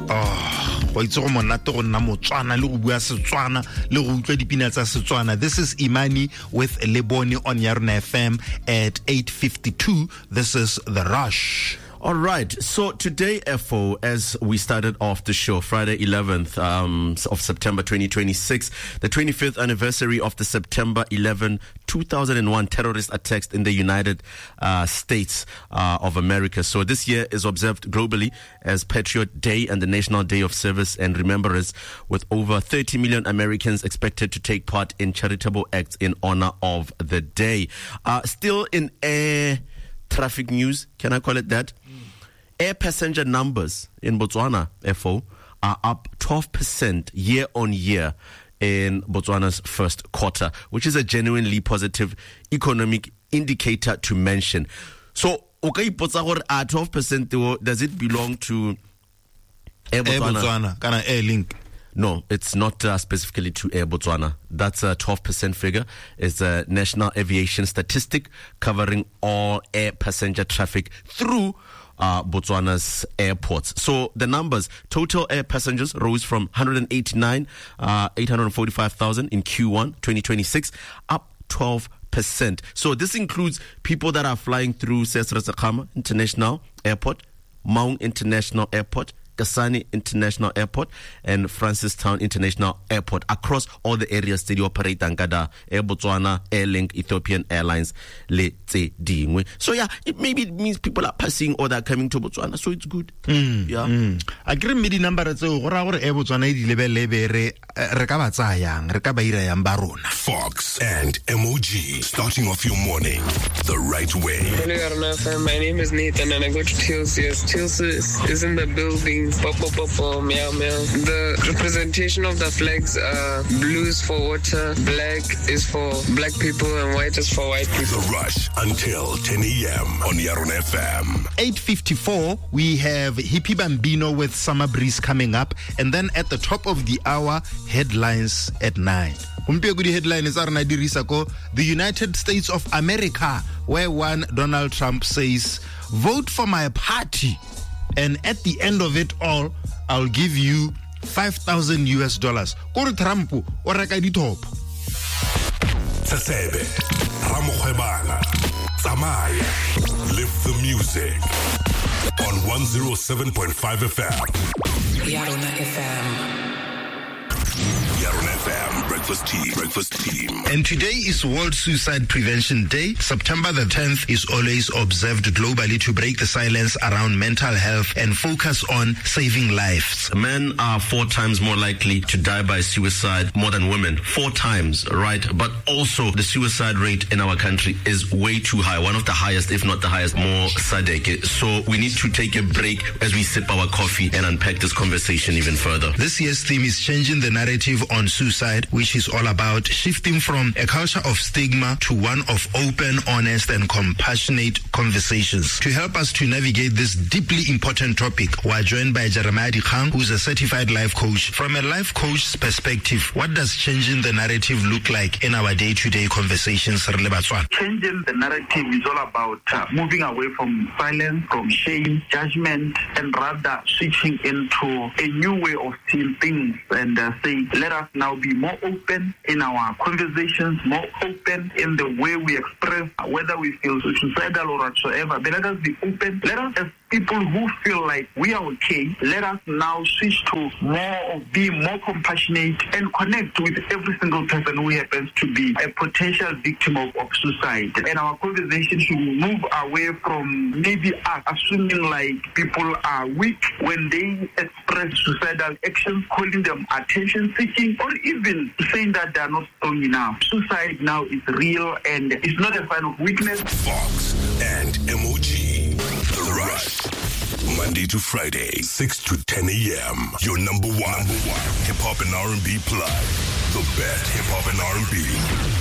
Wa itse go monate go nna Motswana le go bua Setswana le go utlwa dipina tsa Setswana. This is Imani with Leboni on Yarona FM at 8:52. This is The Rush. All right, so today, FO, as we started off the show, Friday 11th of September 2026, the 25th anniversary of the September 11, 2001 terrorist attacks in the United States of America. So this year is observed globally as Patriot Day and the National Day of Service and Remembrance, with over 30 million Americans expected to take part in charitable acts in honor of the day. Still in air traffic news, can I call it that? Air passenger numbers in Botswana, FO, are up 12% year on year in Botswana's first quarter, which is a genuinely positive economic indicator to mention. So, okay, 12%, does it belong to Air Botswana? Kind of Air Link? No, it's not specifically to Air Botswana. That's a 12% figure. It's a national aviation statistic covering all air passenger traffic through Botswana's airports. So the numbers, total air passengers rose from 845,000 in Q1 2026, up 12%. So this includes people that are flying through Sesretsakama International Airport, Maung International Airport, Kasane International Airport, and Francistown International Airport, across all the areas that operate Ankada, Air Botswana, Airlink, Ethiopian Airlines, le tse dingwe. So yeah, it means people are passing or they're coming to Botswana, so it's good. I agree with the number tso go ra gore Air Botswana di lebelebe re ka ba tsayang re ka ba ira yang ba rona. Fox and MOG, starting off your morning the right way. Hello, my name is Nathan and I go to TLC. Yes, TLC is in the building. Popo, meow, meow. The representation of the flags are blue is for water, black is for black people, and white is for white people. The Rush until 10 a.m. on Yarona FM. 8:54, we have Hippie Bambino with Summer Breeze coming up, and then at the top of the hour, headlines at 9. The United States of America, where one Donald Trump says, "Vote for my party, and at the end of it all, I'll give you $5,000 Kore Trump o reka dithopo. Tsebe, Ramokgwebana, Tsamaya, live the music on 107.5 FM. Yarona FM. Yarona FM, breakfast team. And today is World Suicide Prevention Day. September the 10th is always observed globally to break the silence around mental health and focus on saving lives. Men are 4 times more likely to die by suicide more than women. 4 times, right? But also the suicide rate in our country is way too high. One of the highest, if not the highest, more Sadek. So we need to take a break as we sip our coffee and unpack this conversation even further. This year's theme is changing the narrative on suicide, which is all about shifting from a culture of stigma to one of open, honest, and compassionate conversations. To help us to navigate this deeply important topic, we're joined by Jeremiah Dikgang, who's a certified life coach. From a life coach's perspective, what does changing the narrative look like in our day-to-day conversations? Changing the narrative is all about moving away from silence, from shame, judgment, and rather switching into a new way of seeing things and saying, let us now be more open in our conversations, more open in the way we express whether we feel suicidal or whatsoever. But let us be open. Let us, as people who feel like we are okay, let us now switch to more of being more compassionate and connect with every single person who happens to be a potential victim of suicide. And our conversation should move away from maybe us assuming like people are weak when they express suicidal actions, calling them attention seeking, or even saying that they are not strong enough. Suicide now is real and it's not a sign of weakness. Fox and MOG. The Rush. Monday to Friday, 6 to 10 a.m. Your number one hip-hop and R&B plug. The best hip-hop and R&B.